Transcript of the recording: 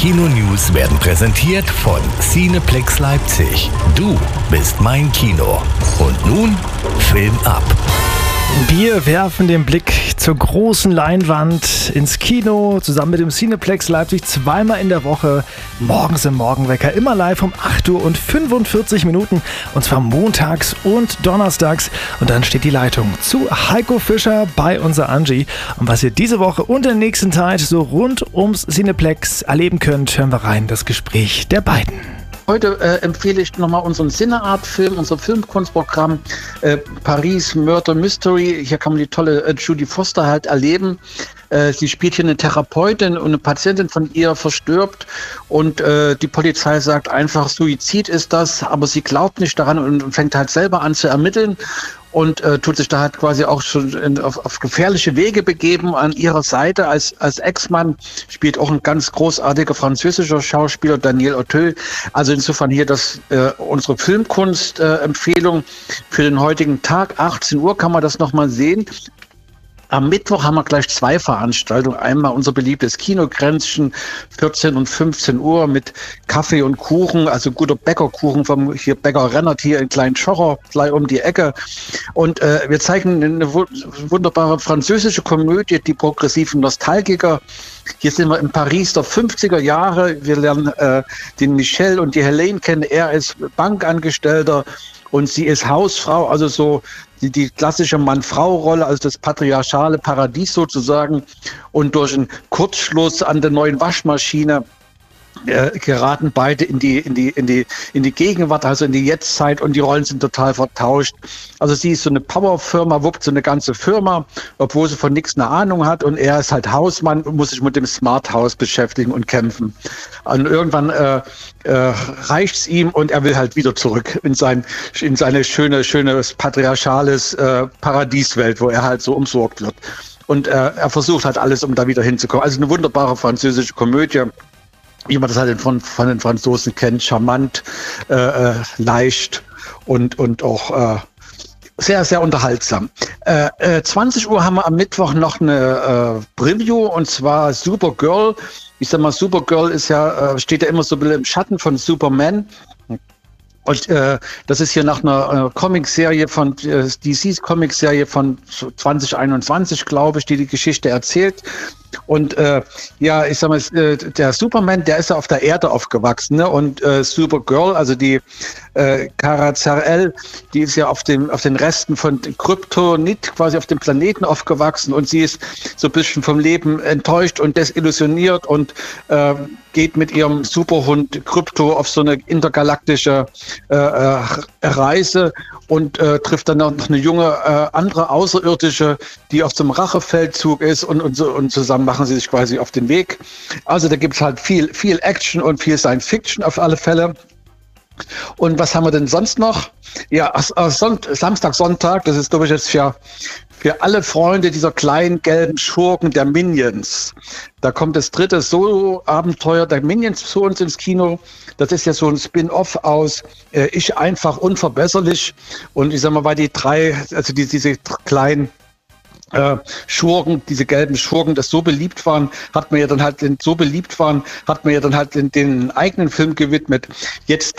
Kino-News werden präsentiert von Cineplex Leipzig. Du bist mein Kino. Und nun Film ab. Wir werfen den Blick zur großen Leinwand ins Kino, zusammen mit dem Cineplex Leipzig zweimal in der Woche, morgens im Morgenwecker, immer live um 8:45 Uhr, und zwar montags und donnerstags. Und dann steht die Leitung zu Heiko Fischer bei unserer Angie. Und was ihr diese Woche und in der nächsten Zeit so rund ums Cineplex erleben könnt, hören wir rein, das Gespräch der beiden. Heute empfehle ich nochmal unseren Cineart-Film, unser Filmkunstprogramm Paris Murder Mystery. Hier kann man die tolle Judy Foster halt erleben. Sie spielt hier eine Therapeutin und eine Patientin von ihr verstirbt und die Polizei sagt einfach, Suizid ist das, aber sie glaubt nicht daran und fängt halt selber an zu ermitteln und tut sich da halt quasi auch schon auf gefährliche Wege begeben. An ihrer Seite als Ex-Mann spielt auch ein ganz großartiger französischer Schauspieler, Daniel Auteuil. Also insofern hier unsere Filmkunst-Empfehlung für den heutigen Tag. 18 Uhr kann man das nochmal sehen. Am Mittwoch haben wir gleich zwei Veranstaltungen. Einmal unser beliebtes Kinokränzchen, 14 und 15 Uhr mit Kaffee und Kuchen, also guter Bäckerkuchen vom hier Bäcker Rennert hier in Klein-Schocher, gleich um die Ecke. Und wir zeigen eine wunderbare französische Komödie, die progressiven Nostalgiker. Hier sind wir in Paris der 50er Jahre. Wir lernen den Michel und die Helene kennen. Er ist Bankangestellter und sie ist Hausfrau, also so die klassische Mann-Frau-Rolle, also das patriarchale Paradies sozusagen. Und durch einen Kurzschluss an der neuen Waschmaschine geraten beide in die Gegenwart, also in die Jetztzeit, und die Rollen sind total vertauscht. Also sie ist so eine Powerfirma, wuppt so eine ganze Firma, obwohl sie von nichts eine Ahnung hat, und er ist halt Hausmann und muss sich mit dem Smart House beschäftigen und kämpfen. Und irgendwann reicht's ihm und er will halt wieder zurück in seine schöne patriarchales Paradieswelt, wo er halt so umsorgt wird. Und er versucht halt alles, um da wieder hinzukommen. Also eine wunderbare französische Komödie, wie man das halt von den Franzosen kennt, charmant, leicht und auch sehr, sehr unterhaltsam. 20 Uhr haben wir am Mittwoch noch eine Preview, und zwar Supergirl. Ich sag mal, Supergirl ist steht ja immer so ein bisschen im Schatten von Superman. Und das ist hier nach einer Comicserie von DC's Comicserie von 2021, glaube ich, die Geschichte erzählt. Und ich sag mal, der Superman, der ist ja auf der Erde aufgewachsen, ne? Und Supergirl, also die Kara Zor-El, die ist ja auf den Resten von Kryptonit, quasi auf dem Planeten aufgewachsen, und sie ist so ein bisschen vom Leben enttäuscht und desillusioniert und geht mit ihrem Superhund Krypto auf so eine intergalaktische Reise und trifft dann noch eine junge andere Außerirdische, die auf so einem Rachefeldzug ist, und zusammen machen sie sich quasi auf den Weg. Also da gibt es halt viel Action und viel Science Fiction auf alle Fälle. Und was haben wir denn sonst noch? Ja, Samstag, Sonntag, das ist, glaube ich, jetzt für alle Freunde dieser kleinen gelben Schurken der Minions. Da kommt das dritte Solo-Abenteuer der Minions zu uns ins Kino. Das ist ja so ein Spin-off aus Ich einfach unverbesserlich. Und ich sag mal, weil die drei, also diese kleinen Schurken, diese gelben Schurken, das so beliebt waren, hat man ja dann halt den eigenen Film gewidmet. Jetzt